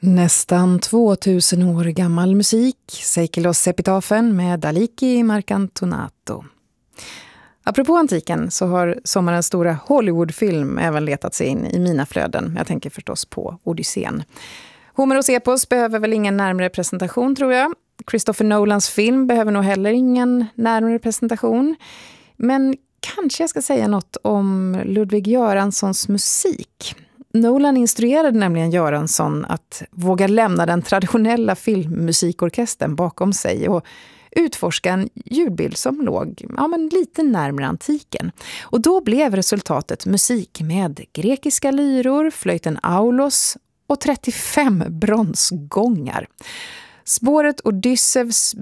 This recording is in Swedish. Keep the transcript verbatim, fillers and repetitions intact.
Nästan tvåtusen år gammal musik, Seikilos-epitafen med Aliki Marcantonato. Apropå antiken så har sommarens stora Hollywoodfilm även letat sig in i mina flöden. Jag tänker förstås på Odysseen. Homeros epos behöver väl ingen närmare presentation, tror jag. Christopher Nolans film behöver nog heller ingen närmare presentation. Men kanske jag ska säga något om Ludwig Göranssons musik. Nolan instruerade nämligen Göransson att våga lämna den traditionella filmmusikorkestern bakom sig och utforska en ljudbild som låg ja, men lite närmare antiken. Och då blev resultatet musik med grekiska lyror, flöjten aulos och trettiofem bronsgångar. Spåret Odysseus